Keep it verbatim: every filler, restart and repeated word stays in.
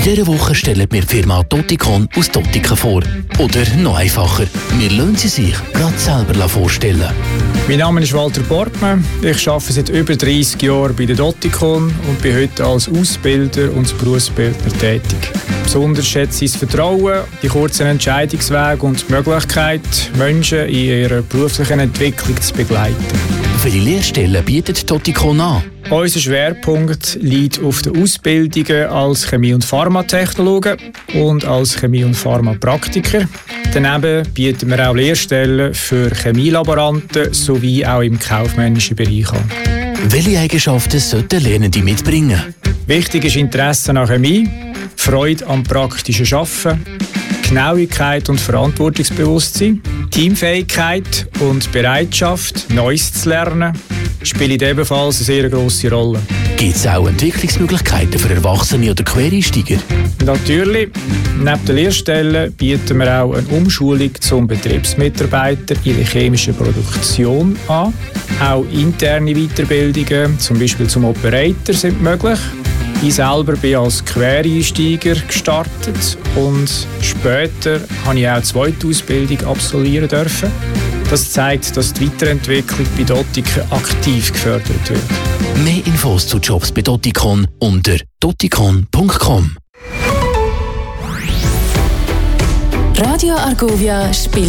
In dieser Woche stellen wir die Firma Dottikon aus Dottiken vor. Oder noch einfacher, wir lassen sie sich gerade selber vorstellen. Mein Name ist Walter Borgmann. Ich arbeite seit über dreißig Jahren bei der Dottikon und bin heute als Ausbilder und Berufsbildner tätig. Besonders schätze ich das Vertrauen, die kurzen Entscheidungswege und die Möglichkeit, Menschen in ihrer beruflichen Entwicklung zu begleiten. Welche Lehrstellen bietet Dottikon an? Unser Schwerpunkt liegt auf den Ausbildungen als Chemie- und Pharmatechnologen und als Chemie- und Pharmapraktiker. Daneben bieten wir auch Lehrstellen für Chemielaboranten sowie auch im kaufmännischen Bereich an. Welche Eigenschaften sollten Lernende mitbringen? Wichtig ist Interesse an Chemie, Freude am praktischen Arbeiten, Genauigkeit und Verantwortungsbewusstsein, Teamfähigkeit und Bereitschaft, Neues zu lernen, spielt ebenfalls eine sehr grosse Rolle. Gibt es auch Entwicklungsmöglichkeiten für Erwachsene oder Quereinsteiger? Natürlich. Neben den Lehrstellen bieten wir auch eine Umschulung zum Betriebsmitarbeiter in der chemischen Produktion an. Auch interne Weiterbildungen, zum Beispiel zum Operator, sind möglich. Ich selber bin als Quereinsteiger gestartet und später habe ich auch die zweite Ausbildung absolvieren dürfen. Das zeigt, dass die Weiterentwicklung bei Dottikon aktiv gefördert wird. Mehr Infos zu Jobs bei Dottikon unter dottikon punkt com. Radio Argovia spielt